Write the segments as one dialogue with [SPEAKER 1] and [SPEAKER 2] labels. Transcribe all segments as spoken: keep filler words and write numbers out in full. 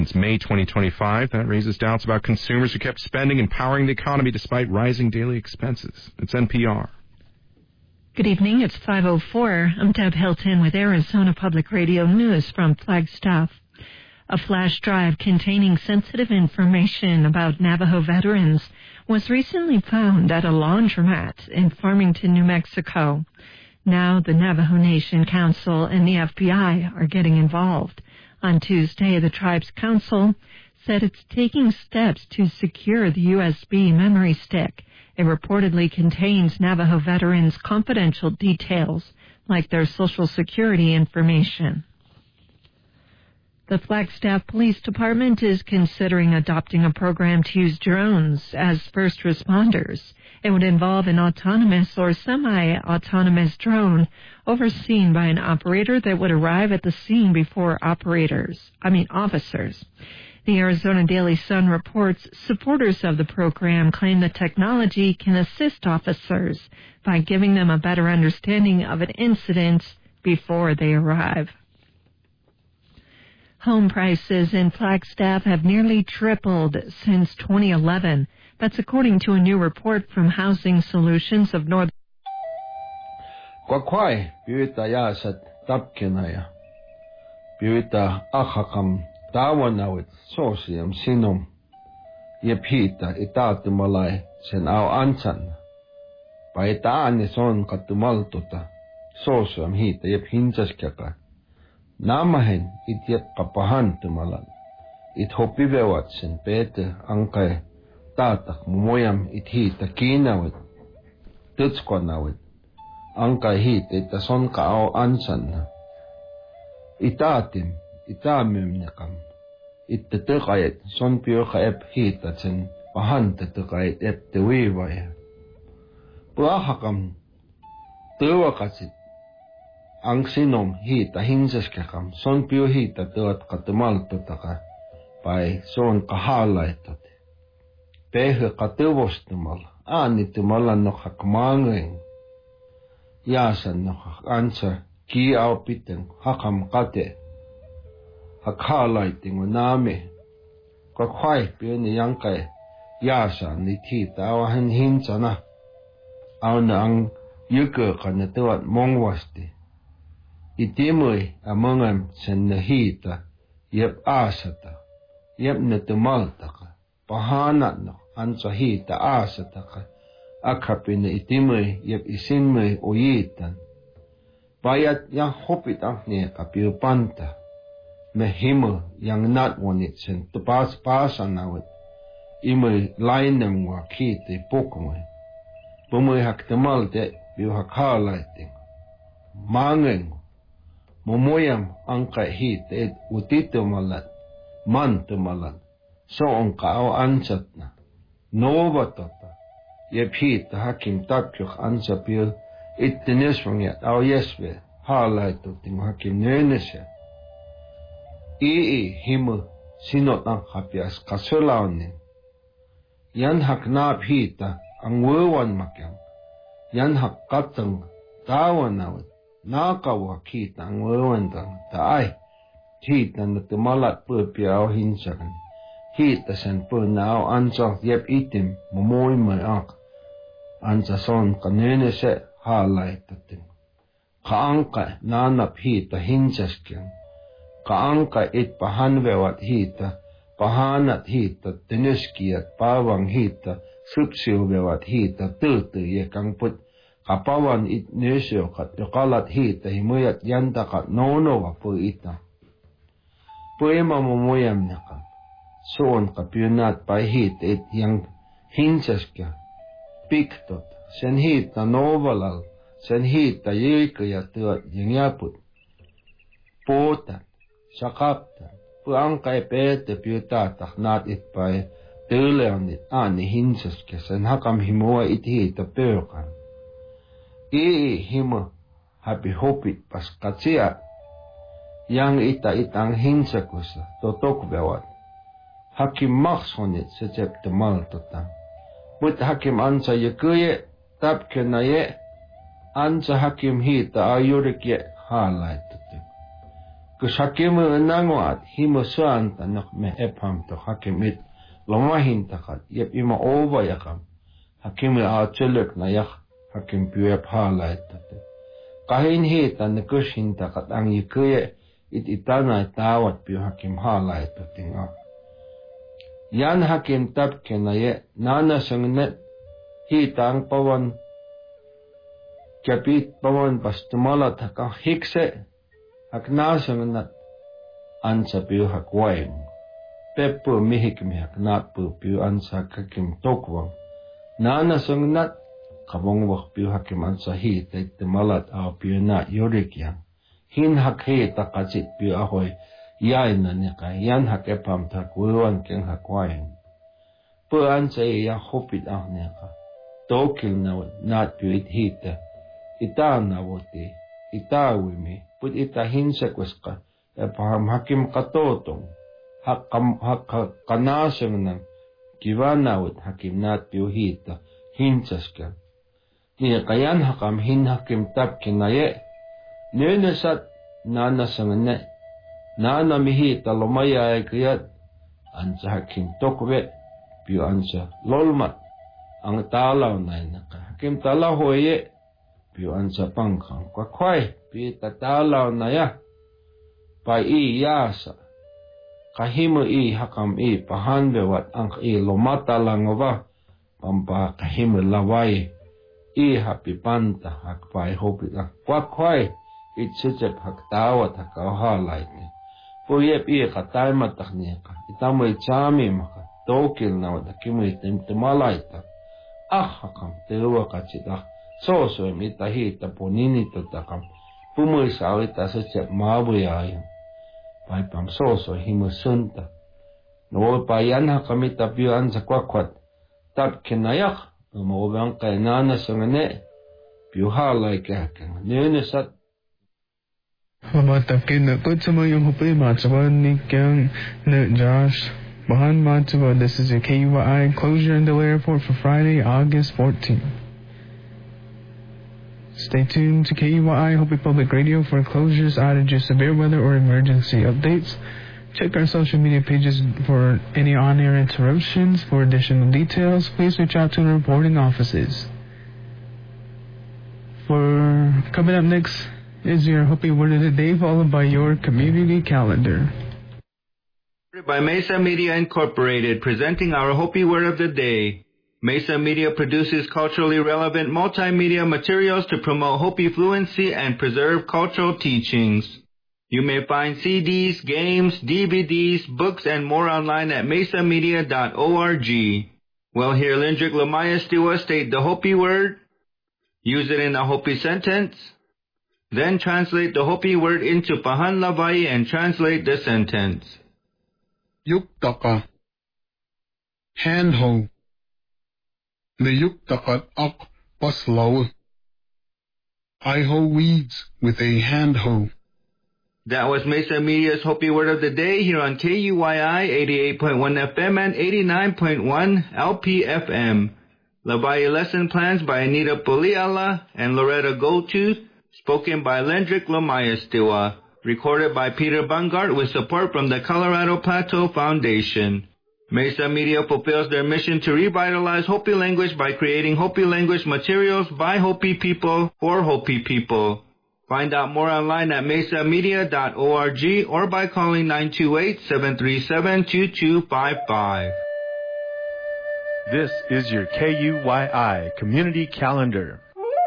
[SPEAKER 1] Since May twenty twenty-five, that raises doubts about consumers who kept spending and powering the economy despite rising daily expenses. It's N P R.
[SPEAKER 2] Good evening. It's five oh four. I'm Deb Hilton with Arizona Public Radio News from Flagstaff. A flash drive containing sensitive information about Navajo veterans was recently found at a laundromat in Farmington, New Mexico. Now the Navajo Nation Council and the F B I are getting involved. On Tuesday, the tribe's council said it's taking steps to secure the U S B memory stick. It reportedly contains Navajo veterans' confidential details, like their Social Security information. The Flagstaff Police Department is considering adopting a program to use drones as first responders. It would involve an autonomous or semi-autonomous drone overseen by an operator that would arrive at the scene before operators, I mean officers. The Arizona Daily Sun reports supporters of the program claim the technology can assist officers by giving them a better understanding of an incident before they arrive. Home prices in Flagstaff have nearly tripled since twenty eleven. That's according to a new report from Housing Solutions of North.
[SPEAKER 3] Kwakwai piuta yasat tapkenaya. Piuta achakam tawanawit sosiam sinum. Yepita itatumalai sen au ansan. Paitaani son katumaltuta. Sosiam hita yep hinsaskaka. Namahen it yep kapahantumalan. It hopivewat sen pete angkai. Tatak mumoyam it hita kinawit. Tutskwanawit. Angkai hita ita son ka au ansan. Itatim, itamim nakam. Itta tukayit son piyoka ep hita sen pahanta tukayit ep tewiwaya. Puahakam tuwakasit. Ang sinom hita hinsaskakam son piyo hita tuwat katumaltutaka. Pai son kahalaitot. Pehe katuvostumal, aanitumalan no hakmangeng. Yasan no hakansa ki au piteng hakam kate. Hakhalaiting waname. Kwakwai pioni yangkay yasan ni tita awahan hinsana. Aw na ang yuke kanatuat mongwasti. Itimui amangam sen nahita yep asata. Yep natumaltaka. Pahanat no. Ansa hita asataka. Akapin itimui yep isinmui uyitan. Bayat yang hopit ang niya kapiupanta. Mehimu yang natwanit sen tupas pasan awit. Imui lainem wa kiti pukmui. Pumui haktamal de biu hakhalaiting. Mangeng. Mumuyam angka hita et utitumalat. Mantumalat. So ang kao ansat na. Nova tota. Yep hita hakim tapyok ansa pil. Ittineswang yat au yeswe. Halaitu ting hakim nönesya. Ii himu sinot ang hapias kasulaunin. Yan hak naap hita ang wuwan makyang. Yan hak katang tawanawit. Nakawak hita ang wuwan tang taay. Hita na tumalat pupiaw hinsakan. Hita sen pu nao ansa yep itim mumoy may ak. Ansa son kanenese halaitatin. Kaangka nanap hita hinsaskyan. Kaangka it pahanwewat hita. Pahanat hita tinuskiyat pawang hita. Supsiwewat hita tutu yekang put. Kapawan it nesyo kat yokalat hita himuyat yanta kat nono wa pu ita. Puema mumuyam nakam. Soon kapyunat pa hit it yang hinsaskya. Piktot. Sen hit na novalal. Sen hit na yikaya tuat yang yaput. Potat. Sakaptan. Puang kay pete pyutatak nat it pa tuleon it ani hinsaskya. Sen hakam himua it hit na pyokan. Ii himo happy hopit pas katsiat. Yang ita itang hinsakusa. Totok bewat. Hakim maksonit secep temal totang. But hakim ansa yekuye tapke na ye. Ansa hakim hita ayurik ye halay tutim. Kushakim nanguat himusuan tanak me epam to hakimit lomahin takat yep ima over yakam hakim a chuluk na yak hakim puep halait tate kahin hit an kushin takat ang yikuye it itana tawat pu hakim halait tatinga yan hakim tap kenaye nana sangnet hitang pawan kapit pawan pastumala taka hikse hakna sangnat ansa piu hakwain peppu mihik mihak nat pu piu ansa kakim tokwang nana sangnat kabong wak piu hakim ansa hi tek malat au piu na yorik yang hin hak he takachit piu ahoy yai na nika yan hak epam tak wuan keng hakwain pu ansa ya hopit ah nika tokil na nat piu it hita ita na wote ita wimi put ita hinsa kwaska e paham hakim katotong hakam hak kanasang nang kiwanawat hakim nat piuhita hinsaska ni kayan hakam hin hakim tap kinaye nenesat nana sangane nana mihi talomaya ay kayat ansa hakim tokwe piu ansa lolmat ang talaw na naka hakim talaw hoye piu ansa pangkang kwa kway pi tatalaw na ya pa i yasa kahimu i hakam i pahanbe wat ang i lomata langova pampa kahimu laway i hapi panta hak pai hopi la kwa kway it sejep hak tawat hak halay ni puyep i katay matakniya itamoy chami maka tokil na wad hakimu itim timalay ta ah hakam tewa kachita so so mi tahi taponini to takam pumoy sawi ta sa chep mabuyayan pai pam so so himusunta no pa yan ha kami tapian sa kwakwat tap kinayak mo bang kay nana sangane piuhalay ka kan nene sat
[SPEAKER 4] Mamatap kin na kutsama yung hupi matsawan ni kyang na Josh Bahan Matsuwa. This is a K U I closure in the airport for Friday, August fourteenth. Stay tuned to K U I Hopi Public Radio for closures, outages, severe weather, or emergency updates. Check our social media pages for any on-air interruptions. For additional details, please reach out to the reporting offices. For coming up next is your Hopi Word of the Day, followed by your community calendar.
[SPEAKER 5] By Mesa Media Incorporated, presenting our Hopi Word of the Day. Mesa Media produces culturally relevant multimedia materials to promote Hopi fluency and preserve cultural teachings. You may find C Ds, games, D V Ds, books, and more online at mesa media dot org. Well, here Lindrick Lamaya Stiwa state the Hopi word, use it in a Hopi sentence, then translate the Hopi word into Pahan Lavai and translate the sentence.
[SPEAKER 6] Yuktaka, handho. The yuktakat ak paslaw. I hoe weeds with a hand hoe.
[SPEAKER 5] That was Mesa Media's Hopi Word of the Day here on K U Y I eighty-eight point one F M and eighty-nine point one L P F M. Lavai lesson plans by Anita Poliala and Loretta Goldtooth, spoken by Lendrick Lamaya Stiwa, recorded by Peter Bungart with support from the Colorado Plateau Foundation. Mesa Media fulfills their mission to revitalize Hopi language by creating Hopi language materials by Hopi people for Hopi people. Find out more online at mesa media dot org or by calling nine two eight, seven three seven, two two five five.
[SPEAKER 7] This is your K U Y I Community Calendar.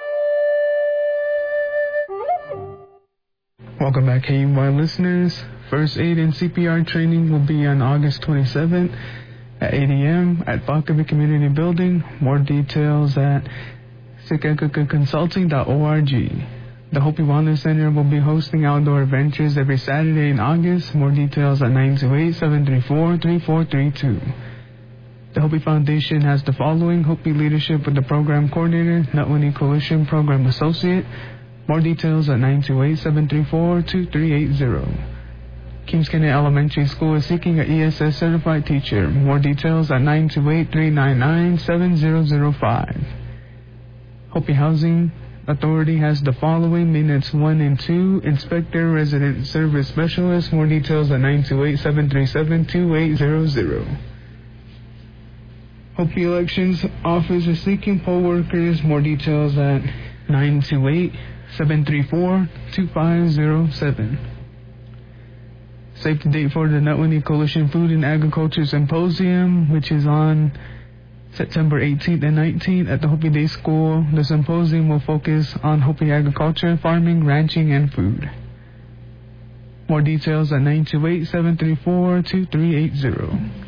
[SPEAKER 4] Welcome back, K U Y listeners. First aid and C P R training will be on August twenty-seventh at eight a.m. at Bakavi Community Building. More details at sikakaka consulting dot org. The Hopi Wellness Center will be hosting outdoor adventures every Saturday in August. More details at nine two eight, seven three four, three four three two. The Hopi Foundation has the following: Hopi leadership with the program coordinator, Nutwini Coalition Program Associate. More details at nine two eight, seven three four, two three eight zero. Kings County Elementary School is seeking an E S S certified teacher. More details at nine two eight, three nine nine, seven zero zero five. Hopi Housing Authority has the following: Minutes one and two, Inspector, Resident Service Specialist. More details at nine two eight, seven three seven, two eight zero zero. Hopi Elections Office is seeking poll workers. More details at nine two eight, seven three four, two five zero seven. Save the date for the Nutwini Coalition Food and Agriculture Symposium, which is on September eighteenth and nineteenth at the Hopi Day School. The symposium will focus on Hopi agriculture, farming, ranching, and food. More details at nine two eight, seven three four, two three eight zero.